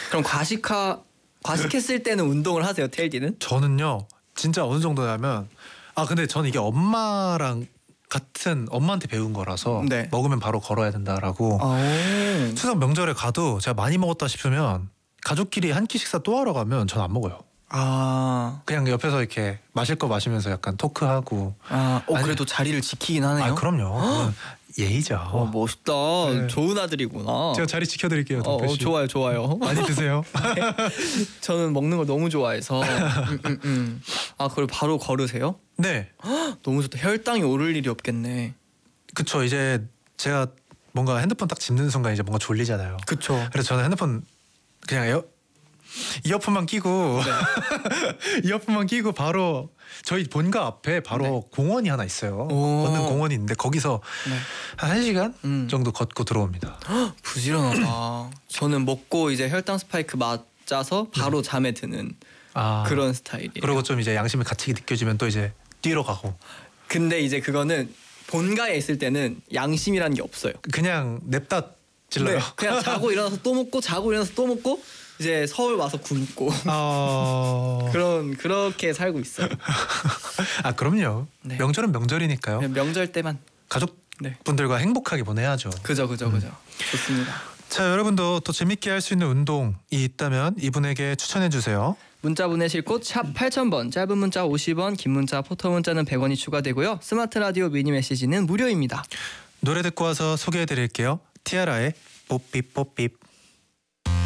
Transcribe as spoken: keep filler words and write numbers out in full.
그럼 과식화 과식했을 때는 운동을 하세요, 테일디는? 저는요 진짜 어느 정도냐면 아 근데 저는 이게 엄마랑 같은 엄마한테 배운 거라서 네. 먹으면 바로 걸어야 된다라고. 오. 추석 명절에 가도 제가 많이 먹었다 싶으면 가족끼리 한 끼 식사 또 하러 가면 전 안 먹어요. 아, 그냥 옆에서 이렇게 마실 거 마시면서 약간 토크하고. 아, 어 아니, 그래도 자리를 지키긴 하네요. 아 그럼요. 그건 예의죠. 어, 멋있다. 네. 좋은 아들이구나. 제가 자리 지켜드릴게요, 어, 동표 어, 씨. 좋아요, 좋아요. 많이 드세요. 저는 먹는 걸 너무 좋아해서. 음, 음, 음. 아, 그걸 바로 걸으세요? 네, 너무 좋다. 혈당이 오를 일이 없겠네. 그쵸. 이제 제가 뭔가 핸드폰 딱 집는 순간 이제 뭔가 졸리잖아요. 그쵸. 그래서 저는 핸드폰 그냥 에어 이어폰만 끼고 네. 이어폰만 끼고 바로 저희 본가 앞에 바로 네. 공원이 하나 있어요. 오. 걷는 공원이 있는데 거기서 네. 한 한 시간 음. 정도 걷고 들어옵니다. 부지런하다. 저는 먹고 이제 혈당 스파이크 맞아서 바로 잠에 드는 아 그런 스타일이에요. 그리고 좀 이제 양심의 가책이 느껴지면 또 이제 뛰러 가고. 근데 이제 그거는 본가에 있을 때는 양심이라는 게 없어요. 그냥 냅다 찔러요. 네, 그냥 자고 일어나서 또 먹고 자고 일어나서 또 먹고 이제 서울 와서 굶고 어... 그런 그렇게 살고 있어요. 아 그럼요. 네. 명절은 명절이니까요. 그냥 명절 때만. 가족분들과 네. 행복하게 보내야죠. 그죠, 그죠, 그죠. 좋습니다. 자, 여러분도 또 재밌게 할 수 있는 운동이 있다면 이분에게 추천해 주세요. 문자 보내실 곳 샵 팔천 번, 짧은 문자 오십 원, 긴 문자 포토 문자는 백 원이 추가되고요. 스마트 라디오 미니 메시지는 무료입니다. 노래 듣고 와서 소개해 드릴게요. 티아라의 뽀삐뽀삐.